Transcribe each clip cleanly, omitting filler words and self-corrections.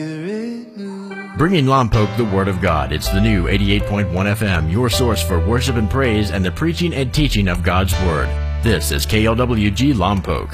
Bringing Lompoc the Word of God. It's the new 88.1 FM, your source for worship and praise and the preaching and teaching of God's Word. This is KLWG Lompoc.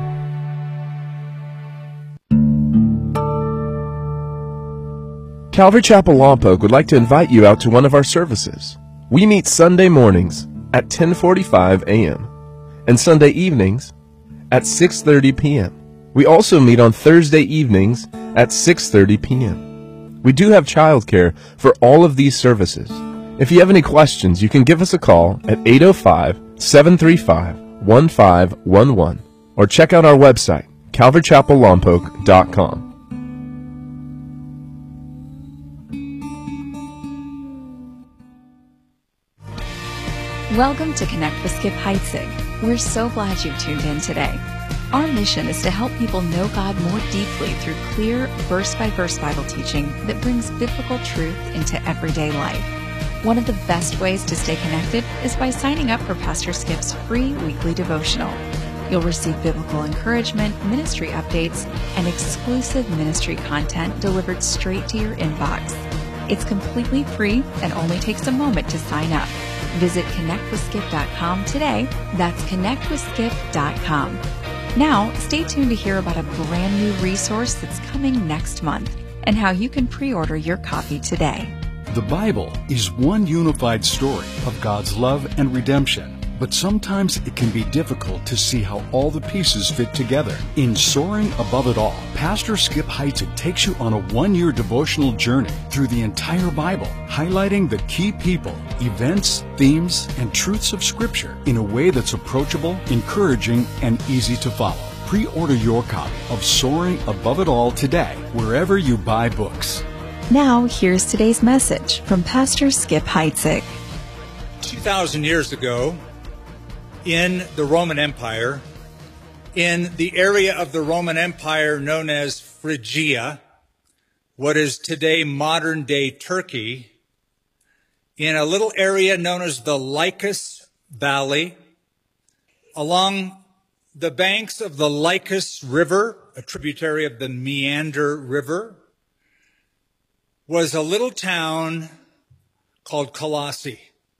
Calvary Chapel Lompoc would like to invite you out to one of our services. We meet Sunday mornings at 10:45 a.m. and Sunday evenings at 6:30 p.m. We also meet on Thursday evenings at 6:30 p.m. We do have childcare for all of these services. If you have any questions, you can give us a call at 805-735-1511 or check out our website, calvarychapellompoc.com. Welcome to Connect with Skip Heitzig. We're so glad you've tuned in today. Our mission is to help people know God more deeply through clear, verse-by-verse Bible teaching that brings biblical truth into everyday life. One of the best ways to stay connected is by signing up for Pastor Skip's free weekly devotional. You'll receive biblical encouragement, ministry updates, and exclusive ministry content delivered straight to your inbox. It's completely free and only takes a moment to sign up. Visit connectwithskip.com today. That's connectwithskip.com. Now, stay tuned to hear about a brand new resource that's coming next month and how you can pre-order your copy today. The Bible is one unified story of God's love and redemption, but sometimes it can be difficult to see how all the pieces fit together. In Soaring Above It All, Pastor Skip Heitzig takes you on a one-year devotional journey through the entire Bible, highlighting the key people, events, themes, and truths of Scripture in a way that's approachable, encouraging, and easy to follow. Pre-order your copy of Soaring Above It All today, wherever you buy books. Now, here's today's message from Pastor Skip Heitzig. 2,000 years ago, in the Roman Empire, in the area of the Roman Empire known as Phrygia, what is today modern-day Turkey, in a little area known as the Lycus Valley, along the banks of the Lycus River, a tributary of the Meander River, was a little town called Colossae.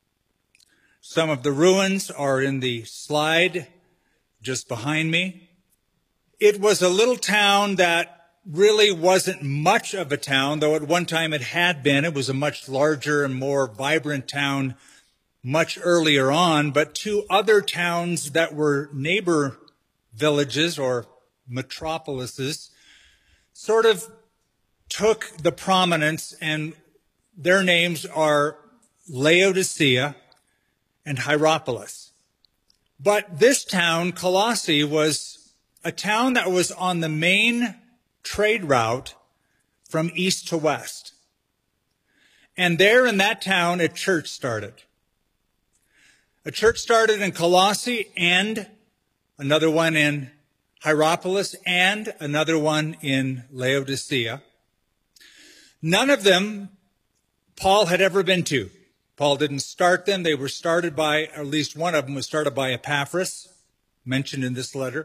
Some of the ruins are in the slide just behind me. It was a little town that really wasn't much of a town, though at one time it had been. It was a much larger and more vibrant town much earlier on, but two other towns that were neighbor villages or metropolises sort of took the prominence, and their names are Laodicea and Hierapolis. But this town, Colossae, was a town that was on the main trade route from east to west. And there in that town, a church started. A church started in Colossae, and another one in Hierapolis, and another one in Laodicea. None of them Paul had ever been to. Paul didn't start them. They were started by, or at least one of them was started by Epaphras, mentioned in this letter.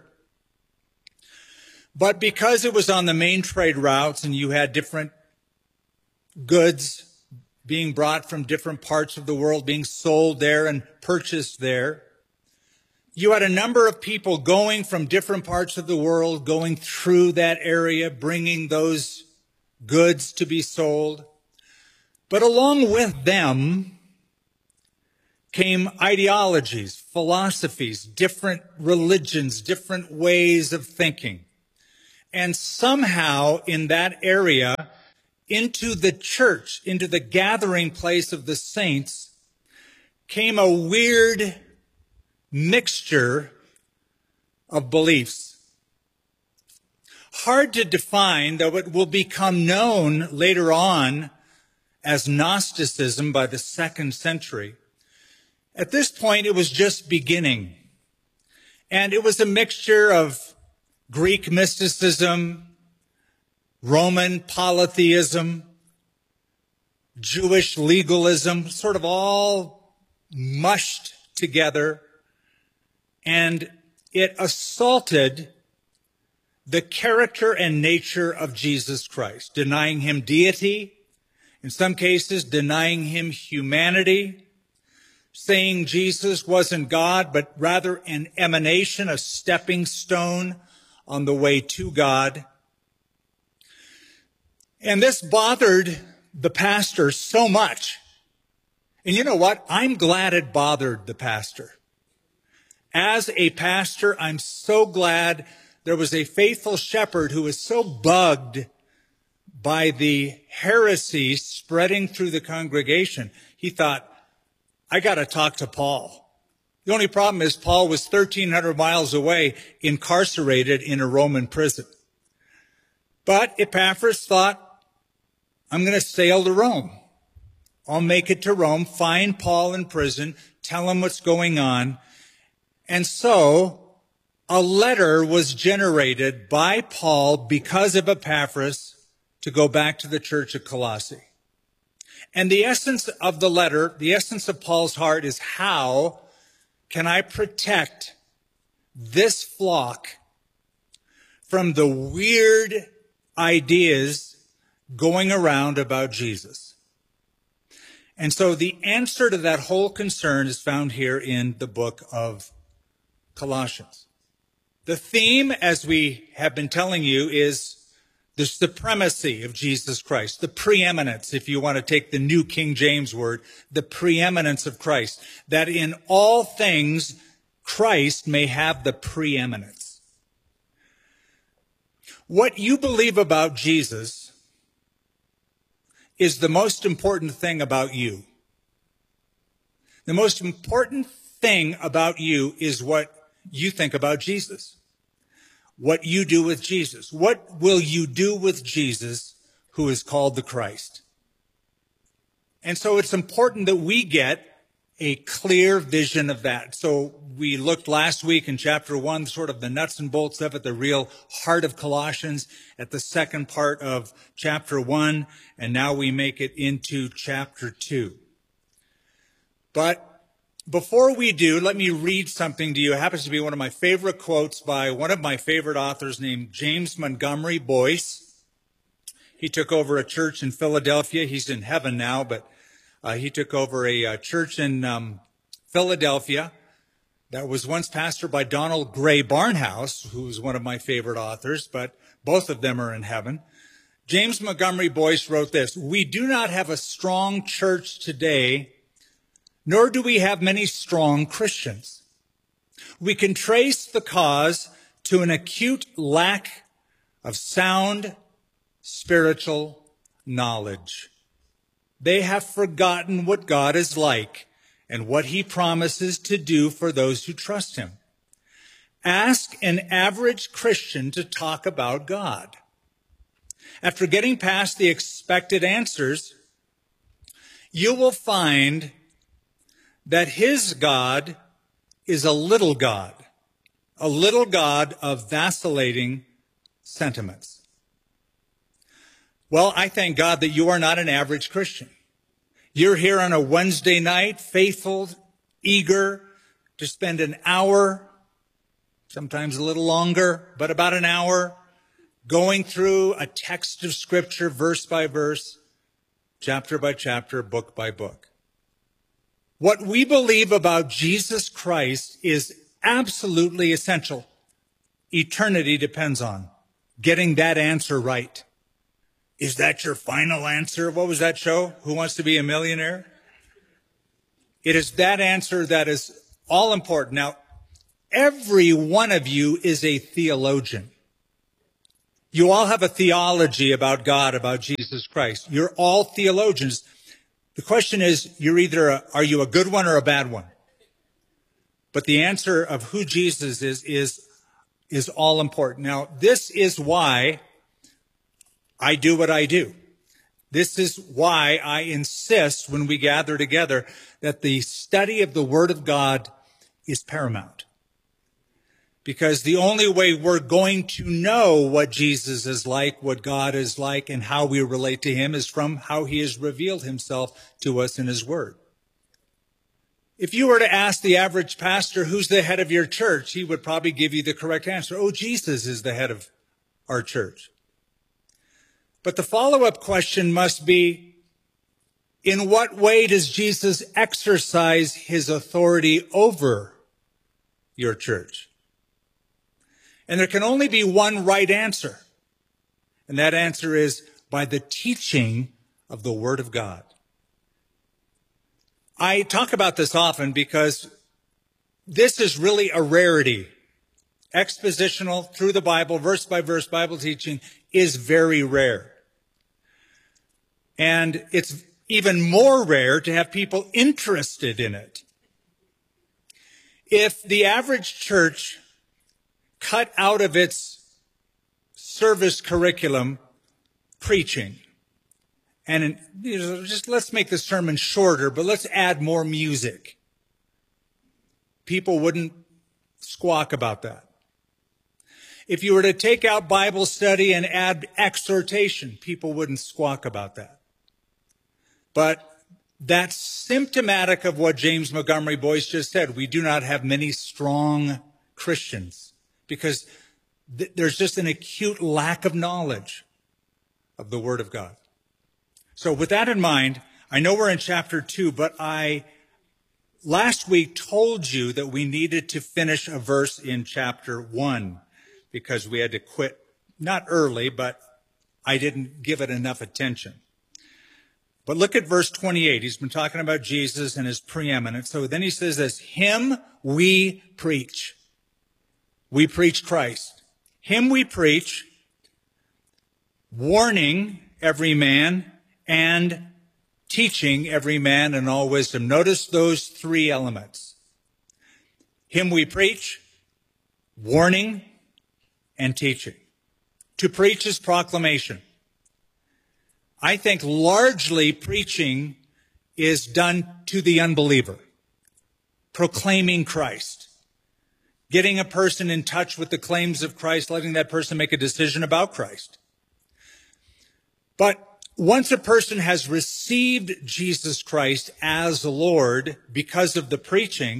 But because it was on the main trade routes and you had different goods being brought from different parts of the world, being sold there and purchased there, you had a number of people going from different parts of the world, going through that area, bringing those goods to be sold. But along with them came ideologies, philosophies, different religions, different ways of thinking. And somehow in that area, into the church, into the gathering place of the saints, came a weird mixture of beliefs. Hard to define, though it will become known later on as Gnosticism by the 2nd century. At this point, it was just beginning. And it was a mixture of Greek mysticism, Roman polytheism, Jewish legalism, sort of all mushed together. And it assaulted the character and nature of Jesus Christ, denying him deity, in some cases denying him humanity, saying Jesus wasn't God, but rather an emanation, a stepping stone on the way to God. And this bothered the pastor so much. And you know what? I'm glad it bothered the pastor. As a pastor, I'm so glad there was a faithful shepherd who was so bugged by the heresy spreading through the congregation. He thought, I got to talk to Paul. The only problem is Paul was 1,300 miles away, incarcerated in a Roman prison. But Epaphras thought, I'm going to sail to Rome. I'll make it to Rome, find Paul in prison, tell him what's going on. And so a letter was generated by Paul because of Epaphras to go back to the church at Colossae. And the essence of the letter, the essence of Paul's heart is, how can I protect this flock from the weird ideas going around about Jesus? And so the answer to that whole concern is found here in the book of Colossians. The theme, as we have been telling you, is the supremacy of Jesus Christ, the preeminence, if you want to take the New King James word, the preeminence of Christ, that in all things Christ may have the preeminence. What you believe about Jesus is the most important thing about you. The most important thing about you is what you think about Jesus. What you do with Jesus. What will you do with Jesus, who is called the Christ? And so it's important that we get a clear vision of that. So we looked last week in chapter 1, sort of the nuts and bolts of it, the real heart of Colossians, at the second part of chapter 1, and now we make it into chapter 2. But before we do, let me read something to you. It happens to be one of my favorite quotes by one of my favorite authors named James Montgomery Boyce. He took over a church in Philadelphia. He's in heaven now, but he took over a church in Philadelphia that was once pastored by Donald Gray Barnhouse, who was one of my favorite authors, but both of them are in heaven. James Montgomery Boyce wrote this: "We do not have a strong church today, nor do we have many strong Christians. We can trace the cause to an acute lack of sound spiritual knowledge. They have forgotten what God is like and what he promises to do for those who trust him. Ask an average Christian to talk about God. After getting past the expected answers, you will find that his God is a little God of vacillating sentiments." Well, I thank God that you are not an average Christian. You're here on a Wednesday night, faithful, eager to spend an hour, sometimes a little longer, but about an hour, going through a text of Scripture, verse by verse, chapter by chapter, book by book. What we believe about Jesus Christ is absolutely essential. Eternity depends on getting that answer right. Is that your final answer? What was that show? Who Wants to Be a Millionaire? It is that answer that is all important. Now, every one of you is a theologian. You all have a theology about God, about Jesus Christ. You're all theologians. The question is, are you a good one or a bad one? But the answer of who Jesus is all important. Now, this is why I do what I do. This is why I insist when we gather together that the study of the Word of God is paramount. Because the only way we're going to know what Jesus is like, what God is like, and how we relate to him is from how he has revealed himself to us in his Word. If you were to ask the average pastor, who's the head of your church, he would probably give you the correct answer. Oh, Jesus is the head of our church. But the follow-up question must be, in what way does Jesus exercise his authority over your church? And there can only be one right answer. And that answer is by the teaching of the Word of God. I talk about this often because this is really a rarity. Expositional, through the Bible, verse by verse Bible teaching is very rare. And it's even more rare to have people interested in it. If the average church cut out of its service curriculum preaching, and just let's make the sermon shorter, but let's add more music, people wouldn't squawk about that. If you were to take out Bible study and add exhortation, people wouldn't squawk about that. But that's symptomatic of what James Montgomery Boyce just said. We do not have many strong Christians because there's just an acute lack of knowledge of the Word of God. So with that in mind, I know we're in chapter 2, but I last week told you that we needed to finish a verse in chapter 1 because we had to quit, not early, but I didn't give it enough attention. But look at verse 28. He's been talking about Jesus and his preeminence. So then he says this, him we preach. We preach Christ. Him we preach, warning every man and teaching every man in all wisdom. Notice those three elements. Him we preach, warning, and teaching. To preach is proclamation. I think largely preaching is done to the unbeliever. Proclaiming Christ. Getting a person in touch with the claims of Christ, letting that person make a decision about Christ. But once a person has received Jesus Christ as the Lord because of the preaching,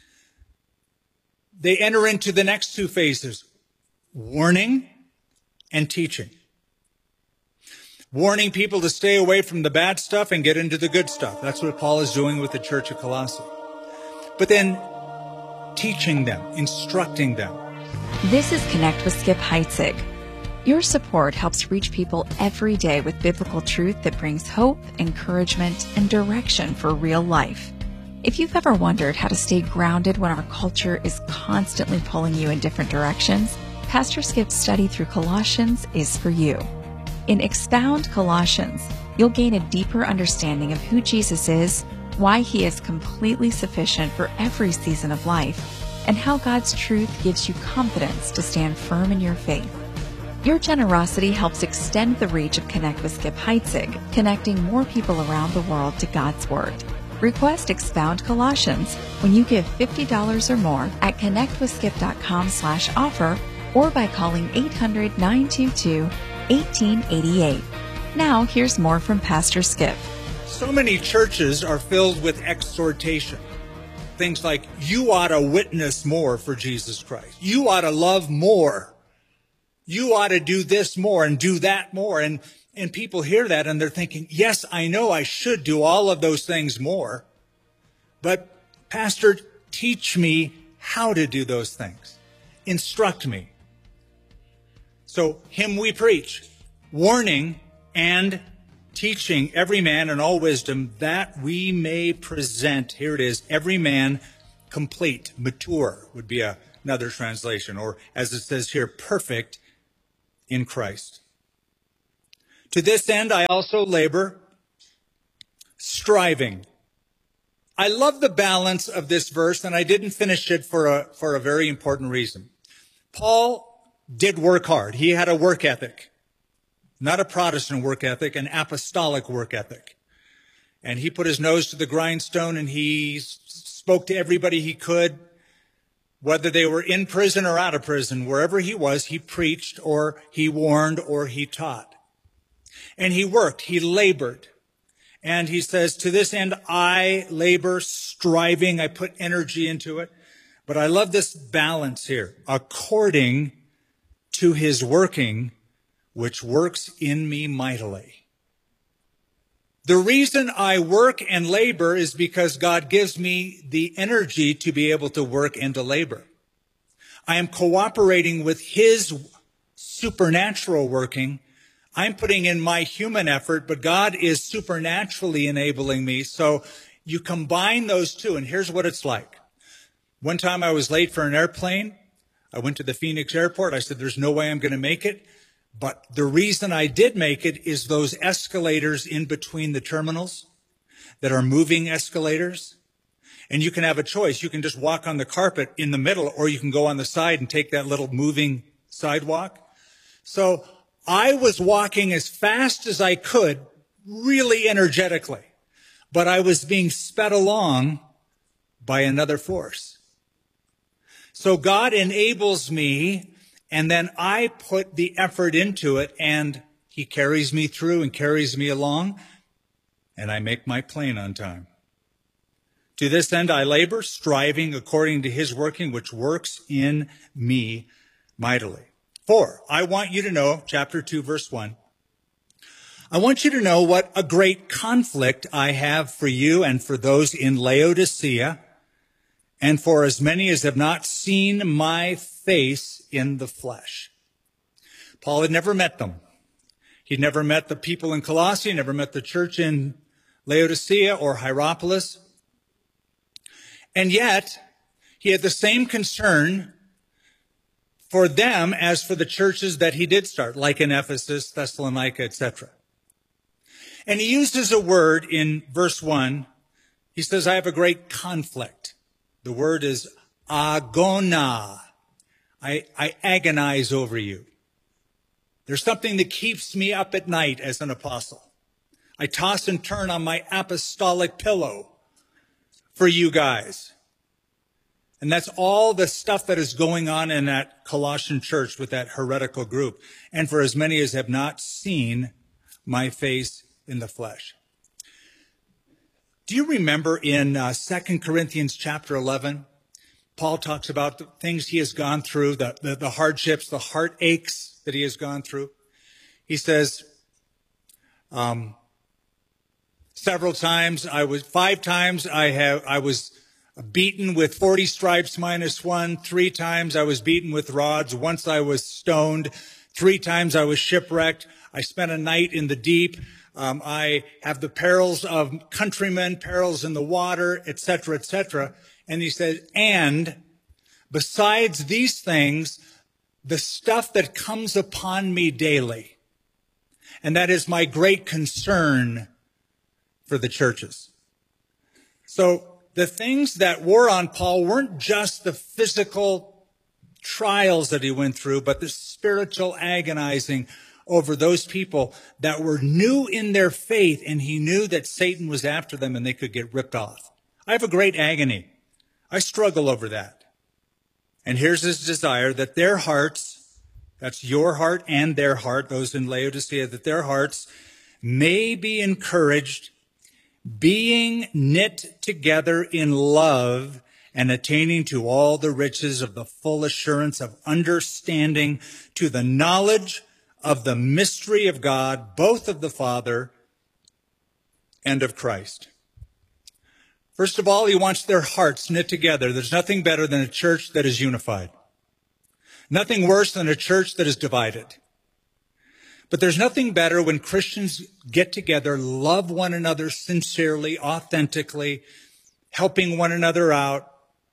they enter into the next two phases, warning and teaching. Warning people to stay away from the bad stuff and get into the good stuff. That's what Paul is doing with the church of Colossae. But then teaching them, instructing them. This is Connect with Skip Heitzig. Your support helps reach people every day with biblical truth that brings hope, encouragement, and direction for real life. If you've ever wondered how to stay grounded when our culture is constantly pulling you in different directions, Pastor Skip's study through Colossians is for you. In Expound Colossians, you'll gain a deeper understanding of who Jesus is, why he is completely sufficient for every season of life, and how God's truth gives you confidence to stand firm in your faith. Your generosity helps extend the reach of Connect with Skip Heitzig, connecting more people around the world to God's Word. Request Expound Colossians when you give $50 or more at connectwithskip.com/offer or by calling 800-922-1888. Now, here's more from Pastor Skip. So many churches are filled with exhortation. Things like, you ought to witness more for Jesus Christ. You ought to love more. You ought to do this more and do that more. And people hear that and they're thinking, yes, I know I should do all of those things more. But Pastor, teach me how to do those things. Instruct me. So him we preach, warning and teaching every man in all wisdom that we may present, here it is, every man complete, mature would be another translation, or as it says here, perfect in Christ. To this end, I also labor, striving. I love the balance of this verse, and I didn't finish it for a very important reason. Paul did work hard. He had a work ethic. Not a Protestant work ethic, an apostolic work ethic. And he put his nose to the grindstone and he spoke to everybody he could, whether they were in prison or out of prison. Wherever he was, he preached or he warned or he taught. And he worked, he labored. And he says, to this end, I labor, striving, I put energy into it. But I love this balance here, according to his working, which works in me mightily. The reason I work and labor is because God gives me the energy to be able to work and to labor. I am cooperating with his supernatural working. I'm putting in my human effort, but God is supernaturally enabling me. So you combine those two, and here's what it's like. One time I was late for an airplane. I went to the Phoenix airport. I said, there's no way I'm going to make it. But the reason I did make it is those escalators in between the terminals that are moving escalators. And you can have a choice. You can just walk on the carpet in the middle, or you can go on the side and take that little moving sidewalk. So I was walking as fast as I could, really energetically, but I was being sped along by another force. So God enables me, and then I put the effort into it, and he carries me through and carries me along, and I make my plane on time. To this end I labor, striving according to his working, which works in me mightily. 4, I want you to know, chapter 2, verse 1, I want you to know what a great conflict I have for you and for those in Laodicea, and for as many as have not seen my face in the flesh. Paul had never met them. He'd never met the people in Colossae, never met the church in Laodicea or Hierapolis. And yet, he had the same concern for them as for the churches that he did start, like in Ephesus, Thessalonica, etc. And he uses a word in verse 1. He says, I have a great conflict. The word is agona. I agonize over you. There's something that keeps me up at night as an apostle. I toss and turn on my apostolic pillow for you guys. And that's all the stuff that is going on in that Colossian church with that heretical group. And for as many as have not seen my face in the flesh. Do you remember in 2 Corinthians chapter 11, Paul talks about the things he has gone through, the hardships, the heartaches that he has gone through. He says, several times, 5 times I was beaten with 40 stripes minus 1. 3 times I was beaten with rods. Once I was stoned. 3 times I was shipwrecked. I spent a night in the deep. I have the perils of countrymen, perils in the water, etc., etc. And he says, and besides these things, the stuff that comes upon me daily. And that is my great concern for the churches. So the things that were on Paul weren't just the physical trials that he went through, but the spiritual agonizing over those people that were new in their faith, and he knew that Satan was after them and they could get ripped off. I have a great agony. I struggle over that. And here's his desire that their hearts, that's your heart and their heart, those in Laodicea, that their hearts may be encouraged, being knit together in love and attaining to all the riches of the full assurance of understanding, to the knowledge of the mystery of God, both of the Father and of Christ. First of all, he wants their hearts knit together. There's nothing better than a church that is unified. Nothing worse than a church that is divided. But there's nothing better when Christians get together, love one another sincerely, authentically, helping one another out.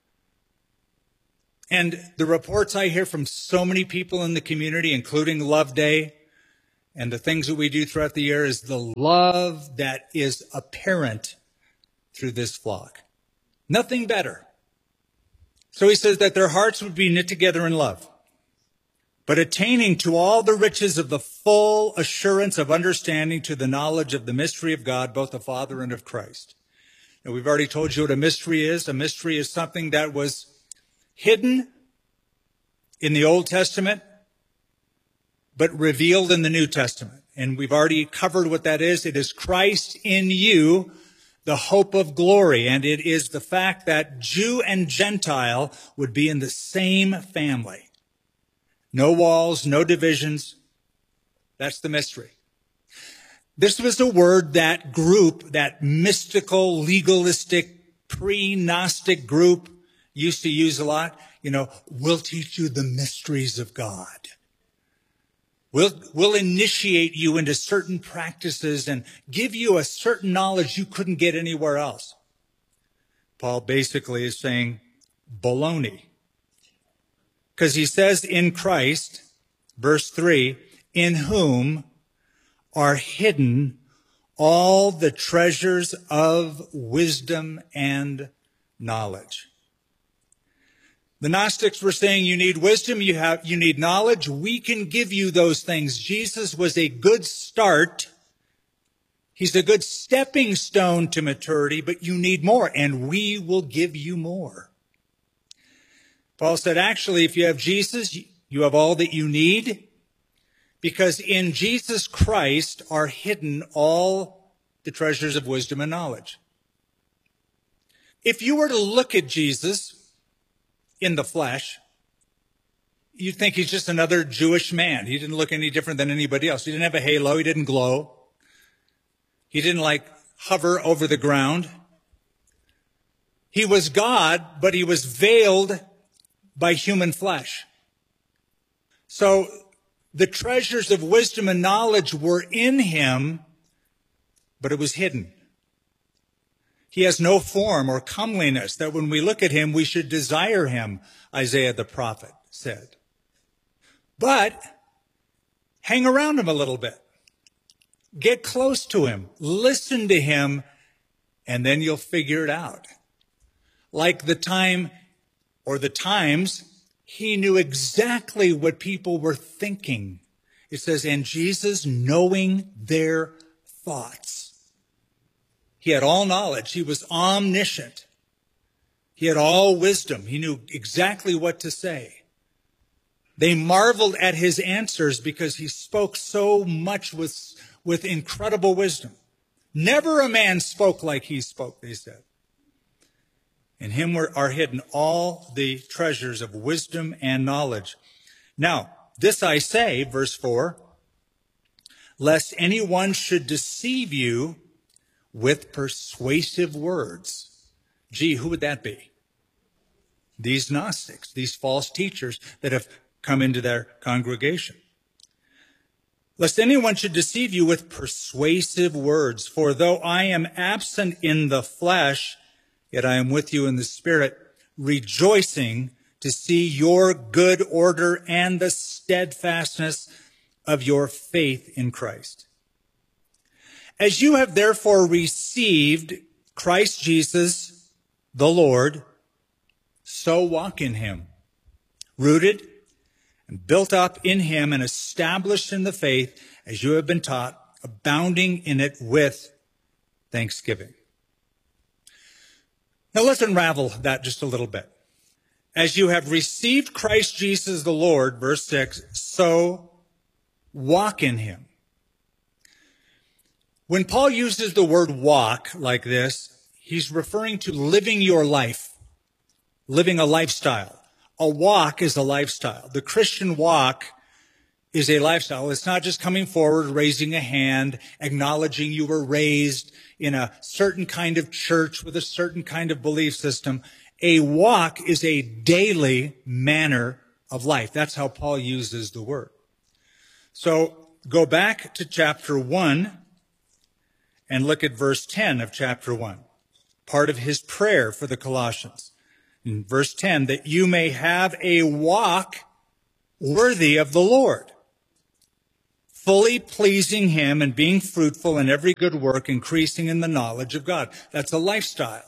And the reports I hear from so many people in the community, including Love Day, and the things that we do throughout the year, is the love that is apparent through this flock. Nothing better. So he says that their hearts would be knit together in love, but attaining to all the riches of the full assurance of understanding, to the knowledge of the mystery of God, both the Father and of Christ. Now, we've already told you what a mystery is. A mystery is something that was hidden in the Old Testament, but revealed in the New Testament. And we've already covered what that is. It is Christ in you, the hope of glory. And it is the fact that Jew and Gentile would be in the same family. No walls, no divisions. That's the mystery. This was a word that group, that mystical, legalistic, pre-Gnostic group used to use a lot. We'll teach you the mysteries of God. We'll initiate you into certain practices and give you a certain knowledge you couldn't get anywhere else. Paul basically is saying baloney. Because he says in Christ, verse 3, in whom are hidden all the treasures of wisdom and knowledge. The Gnostics were saying you need wisdom, you need knowledge. We can give you those things. Jesus was a good start. He's a good stepping stone to maturity, but you need more, and we will give you more. Paul said, actually, if you have Jesus, you have all that you need, because in Jesus Christ are hidden all the treasures of wisdom and knowledge. If you were to look at Jesus in the flesh, you'd think he's just another Jewish man. He didn't look any different than anybody else. He didn't have a halo. He didn't glow. He didn't hover over the ground. He was God, but he was veiled by human flesh. So the treasures of wisdom and knowledge were in him, but it was hidden. He has no form or comeliness that when we look at him, we should desire him, Isaiah the prophet said. But hang around him a little bit. Get close to him. Listen to him, and then you'll figure it out. Like the time or the times, he knew exactly what people were thinking. It says, and Jesus knowing their thoughts. He had all knowledge. He was omniscient. He had all wisdom. He knew exactly what to say. They marveled at his answers because he spoke so much with incredible wisdom. Never a man spoke like he spoke, they said. In him are hidden all the treasures of wisdom and knowledge. Now, this I say, verse 4, lest anyone should deceive you with persuasive words. Gee, who would that be? These Gnostics, these false teachers that have come into their congregation. Lest anyone should deceive you with persuasive words. For though I am absent in the flesh, yet I am with you in the spirit, rejoicing to see your good order and the steadfastness of your faith in Christ. As you have therefore received Christ Jesus, the Lord, so walk in him, rooted and built up in him and established in the faith as you have been taught, abounding in it with thanksgiving. Now let's unravel that just a little bit. As you have received Christ Jesus the Lord, verse 6, so walk in him. When Paul uses the word walk like this, he's referring to living your life, living a lifestyle. A walk is a lifestyle. The Christian walk is a lifestyle. It's not just coming forward, raising a hand, acknowledging you were raised in a certain kind of church with a certain kind of belief system. A walk is a daily manner of life. That's how Paul uses the word. So go back to chapter 1 and look at verse 10 of chapter 1, part of his prayer for the Colossians. In verse 10, that you may have a walk worthy of the Lord, fully pleasing him and being fruitful in every good work, increasing in the knowledge of God. That's a lifestyle.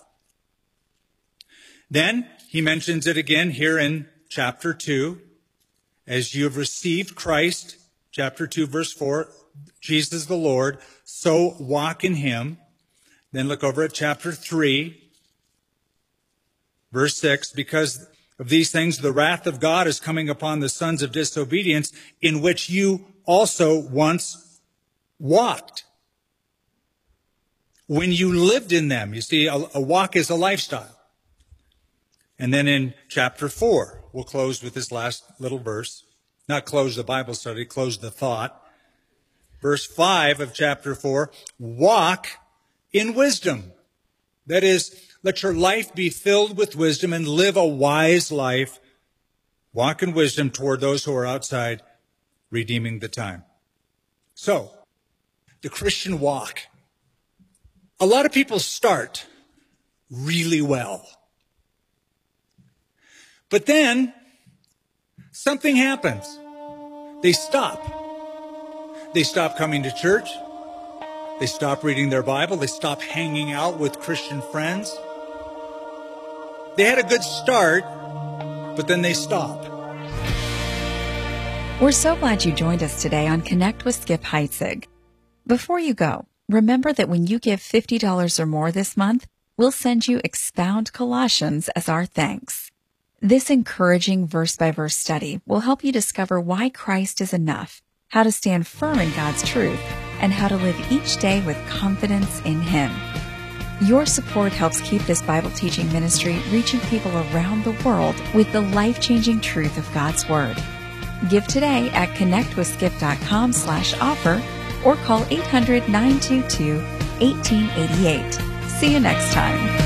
Then he mentions it again here in chapter 2. As you have received Christ, chapter 2, verse 4, Jesus the Lord, so walk in him. Then look over at chapter 3, verse 6, because of these things, the wrath of God is coming upon the sons of disobedience, in which you also once walked when you lived in them. You see, a walk is a lifestyle. And then in chapter 4, we'll close with this last little verse, Not close the Bible study, close the thought. Verse 5 of chapter 4, walk in wisdom. That is, let your life be filled with wisdom and live a wise life. Walk in wisdom toward those who are outside, redeeming the time. So, the Christian walk. A lot of people start really well. But then, something happens. They stop. They stop coming to church. They stop reading their Bible. They stop hanging out with Christian friends. They had a good start, but then they stop. We're so glad you joined us today on Connect with Skip Heitzig. Before you go, remember that when you give $50 or more this month, we'll send you Expound Colossians as our thanks. This encouraging verse-by-verse study will help you discover why Christ is enough, how to stand firm in God's truth, and how to live each day with confidence in Him. Your support helps keep this Bible teaching ministry reaching people around the world with the life-changing truth of God's Word. Give today at connectwithskip.com/offer or call 800-922-1888. See you next time.